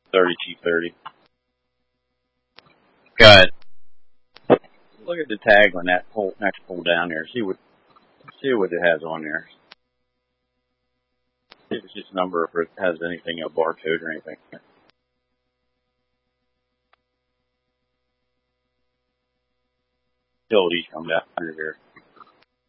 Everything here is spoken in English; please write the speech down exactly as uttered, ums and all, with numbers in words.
thirty T thirty. Got look at the tag on that pull next pull down there. See what see what it has on there. See if it's just a number, if it has anything, a barcode or anything. Utilities come down under here.